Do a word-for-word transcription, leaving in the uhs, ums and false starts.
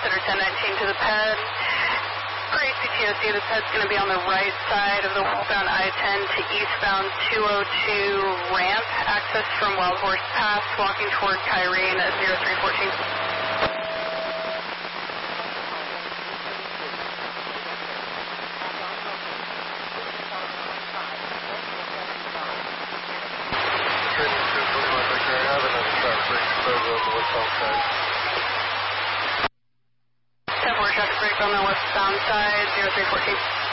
Center ten nineteen to the pad. For A C T O C, the pad's going to be on the right side of the westbound I ten to eastbound two oh two ramp. Access from Wild Horse Pass, walking toward Kyrene at zero three fourteen. ten four, traffic break on the westbound side, zero three fourteen.